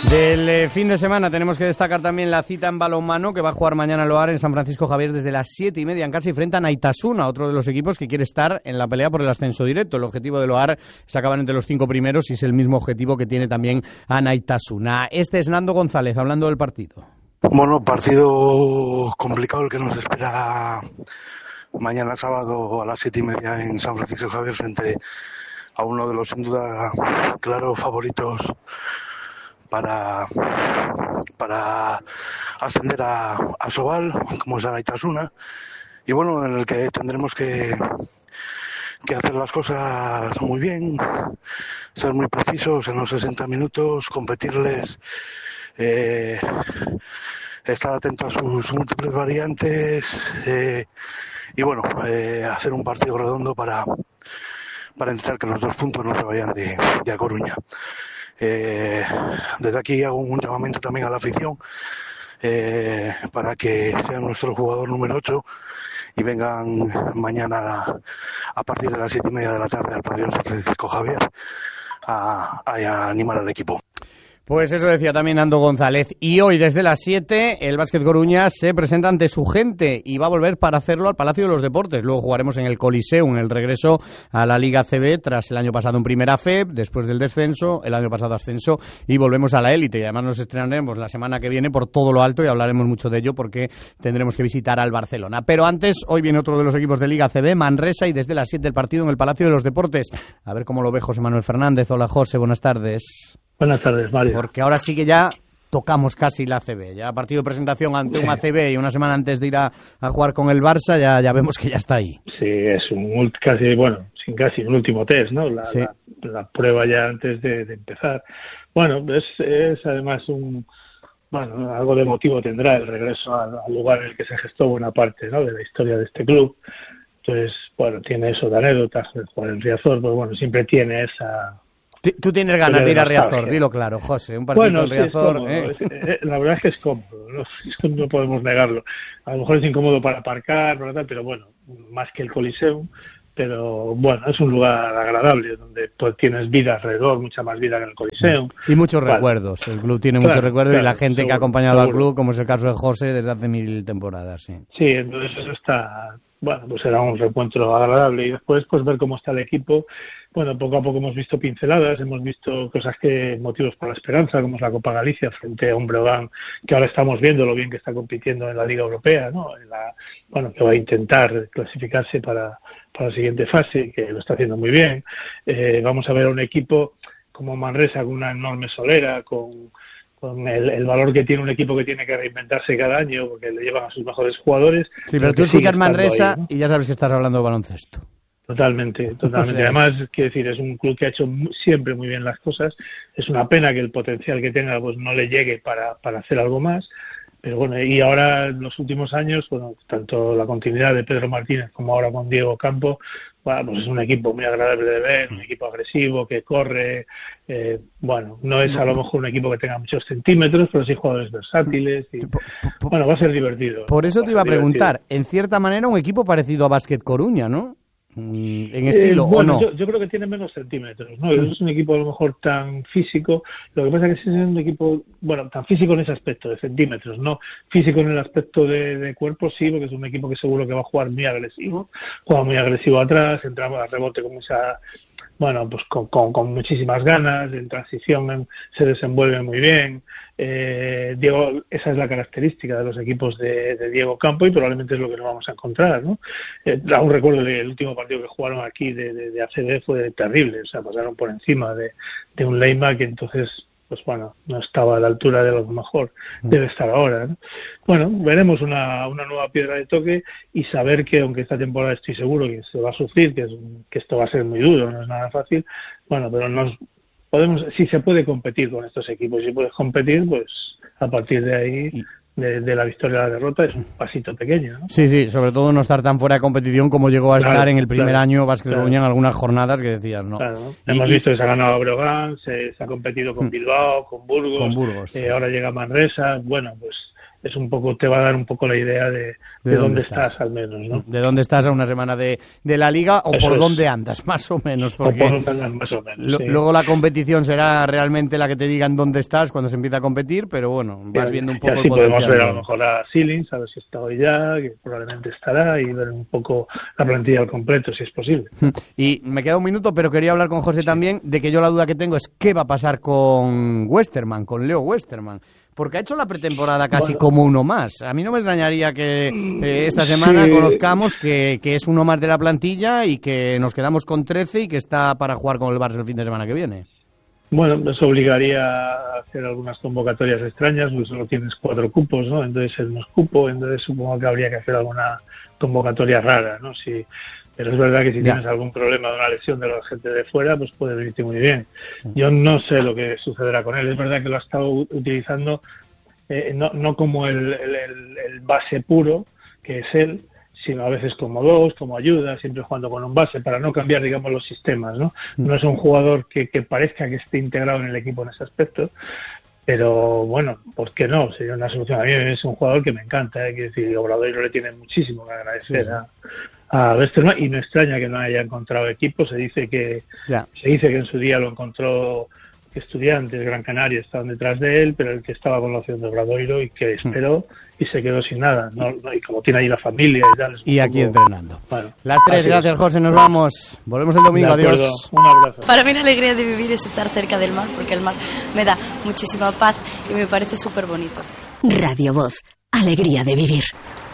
Del fin de semana tenemos que destacar también la cita en balonmano que va a jugar mañana Loar en San Francisco Javier desde las 7:30 en casa y frente a Naitasuna, otro de los equipos que quiere estar en la pelea por el ascenso directo. El objetivo de Loar es acabar entre los 5 primeros y es el mismo objetivo que tiene también a Naitasuna. Este es Nando González hablando del partido. Bueno, partido complicado el que nos espera mañana sábado a las 7:30 en San Francisco Javier frente a uno de los sin duda claros favoritos para ascender a Sobal, como es a Naitasuna, y bueno, en el que tendremos que hacer las cosas muy bien, ser muy precisos en los 60 minutos, competirles, estar atento a sus múltiples variantes, y bueno, hacer un partido redondo para intentar que los 2 puntos no se vayan de A Coruña. Desde aquí hago un llamamiento también a la afición para que sea nuestro jugador número 8 y vengan mañana a partir de las 7:30 de la tarde al pabellón San Francisco Javier a animar al equipo. Pues eso decía también Nando González. Y hoy desde las 7 el Básquet Coruña se presenta ante su gente y va a volver para hacerlo al Palacio de los Deportes. Luego jugaremos en el Coliseum en el regreso a la Liga CB tras el año pasado en Primera FEB, después del descenso, el año pasado ascenso y volvemos a la élite. Y además nos estrenaremos la semana que viene por todo lo alto y hablaremos mucho de ello porque tendremos que visitar al Barcelona. Pero antes, hoy viene otro de los equipos de Liga CB, Manresa, y desde las 7 el partido en el Palacio de los Deportes. A ver cómo lo ve José Manuel Fernández. Hola José, buenas tardes. Buenas tardes, Mario. Porque ahora sí que ya tocamos casi la ACB. Ya partido de presentación ante un ACB y una semana antes de ir a jugar con el Barça, ya vemos que ya está ahí. Sí, es casi un último test, ¿no? La prueba ya antes de empezar. Bueno, es además algo de motivo tendrá el regreso al lugar en el que se gestó buena parte, ¿no?, de la historia de este club. Entonces, bueno, tiene eso de anécdotas, de jugar en Riazor, pues bueno, siempre tiene esa... Tú tienes ganas de ir a Riazor, dilo claro, José. Un partido en Riazor. La verdad es que es cómodo, ¿no? Esto no podemos negarlo. A lo mejor es incómodo para aparcar, pero bueno, más que el Coliseum. Pero bueno, es un lugar agradable donde pues tienes vida alrededor, mucha más vida que en el Coliseum. Y muchos recuerdos. El club tiene muchos recuerdos y la gente seguro, que ha acompañado seguro. al club, como es el caso de José, desde hace 1000 temporadas. Sí, entonces eso está... Bueno, pues será un reencuentro agradable y después pues ver cómo está el equipo. Bueno, poco a poco hemos visto pinceladas, hemos visto cosas motivos para la esperanza, como es la Copa Galicia frente a un Breogán, que ahora estamos viendo lo bien que está compitiendo en la Liga Europea, ¿no? Que va a intentar clasificarse para la siguiente fase, que lo está haciendo muy bien. Vamos a ver a un equipo como Manresa con una enorme solera, con el valor que tiene un equipo que tiene que reinventarse cada año porque le llevan a sus mejores jugadores. Sí, pero tú escuchas Manresa ahí, ¿no? Y ya sabes que estás hablando de baloncesto. Totalmente. O sea, además, quiero decir, es un club que ha hecho siempre muy bien las cosas. Es una pena que el potencial que tenga pues no le llegue para hacer algo más. Pero bueno, y ahora en los últimos años, bueno, tanto la continuidad de Pedro Martínez como ahora con Diego Campo, bueno, pues es un equipo muy agradable de ver, un equipo agresivo que corre, no es a lo mejor un equipo que tenga muchos centímetros, pero sí jugadores versátiles y bueno, va a ser divertido. Por eso te iba a preguntar, en cierta manera un equipo parecido a Básquet Coruña, ¿no? En estilo, ¿o no? Yo creo que tiene menos centímetros, ¿no? Es un equipo a lo mejor tan físico. Lo que pasa es que es un equipo, tan físico en ese aspecto, de centímetros, no físico en el aspecto de cuerpo, sí, porque es un equipo que seguro que va a jugar muy agresivo, juega muy agresivo atrás, entra a rebote con esa... pues con muchísimas ganas, en transición se desenvuelve muy bien. Diego, esa es la característica de los equipos de Diego Campo y probablemente es lo que nos vamos a encontrar, ¿no? Aún recuerdo el último partido que jugaron aquí de ACB fue terrible, o sea, pasaron por encima de un Leyma que entonces pues bueno, no estaba a la altura de lo que mejor debe estar ahora, ¿no? Bueno, veremos una nueva piedra de toque y saber que aunque esta temporada estoy seguro que se va a sufrir, que esto va a ser muy duro, no es nada fácil, bueno, pero si se puede competir con estos equipos, si puedes competir, pues a partir de ahí... De la victoria a la derrota es un pasito pequeño, ¿no? Sí, sobre todo no estar tan fuera de competición como llegó a estar en el primer año Básquet Coruña en algunas jornadas que decías, ¿no? Claro. Hemos visto que se ha ganado a Breogán, se ha competido con Bilbao, con Burgos. Ahora llega Manresa, bueno, pues es un poco, te va a dar un poco la idea de dónde estás al menos, ¿no? De dónde estás a una semana de la Liga, o eso por dónde andas, más o menos. Porque o por dónde andas, más o menos, sí. Luego la competición será realmente la que te digan dónde estás cuando se empieza a competir, pero bueno, vas viendo un poco el potencial. Podemos ver a lo mejor a Sillins, a ver si está hoy ya, que probablemente estará, y ver un poco la plantilla al completo, si es posible. Y me queda un minuto, pero quería hablar con José también, de que yo la duda que tengo es qué va a pasar con Westermann, con Leo Westermann, porque ha hecho la pretemporada casi como uno más. A mí no me extrañaría que esta semana conozcamos que es uno más de la plantilla y que nos quedamos con 13 y que está para jugar con el Barça el fin de semana que viene. Bueno, eso obligaría a hacer algunas convocatorias extrañas, porque solo tienes 4 cupos, ¿no? Entonces él no es cupo, entonces supongo que habría que hacer alguna convocatoria rara, ¿no? Pero es verdad que si tienes algún problema de una lesión de la gente de fuera, pues puede venirte muy bien. Yo no sé lo que sucederá con él. Es verdad que lo ha estado utilizando no como el base puro, que es él, sino a veces como 2, como ayuda, siempre jugando con un base, para no cambiar, digamos, los sistemas, ¿no? No es un jugador que parezca que esté integrado en el equipo en ese aspecto, pero bueno, ¿por qué no? Sería una solución. A mí es un jugador que me encanta, quiero decir, Obradoiro le tiene muchísimo que agradecer a Westermann, y no extraña que no haya encontrado equipo. Se dice que en su día lo encontró, que Estudiantes, Gran Canaria estaban detrás de él, pero el que estaba con la opción de Obradoiro y que esperó y se quedó sin nada, y como tiene ahí la familia y tal. Y aquí entrenando. Bueno, las 3, gracias José, nos vamos. Volvemos el domingo, adiós. Un abrazo. Para mí la alegría de vivir es estar cerca del mar, porque el mar me da muchísima paz y me parece súper bonito. Radio Voz, alegría de vivir.